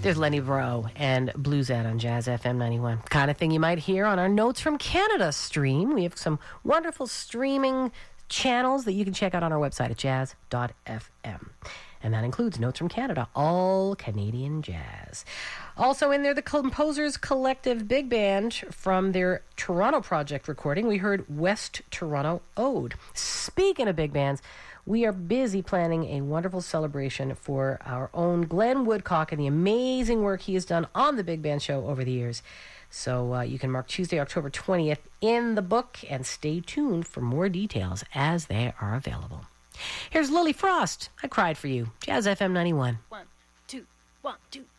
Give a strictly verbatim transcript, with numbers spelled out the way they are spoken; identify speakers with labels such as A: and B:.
A: There's Lenny Breau and Bluesette on Jazz F M ninety-one. Kind of thing you might hear on our Notes from Canada stream. We have some wonderful streaming channels that you can check out on our website at jazz dot f m. And that includes Notes from Canada, all Canadian jazz. Also in there, the Composers Collective Big Band from their Toronto project recording. We heard West Toronto Ode. Speaking of big bands, we are busy planning a wonderful celebration for our own Glenn Woodcock and the amazing work he has done on the Big Band Show over the years. So uh, you can mark Tuesday, October twentieth in the book and stay tuned for more details as they are available. Here's Lily Frost. I Cried for You. Jazz F M ninety-one.
B: One, two, one, two.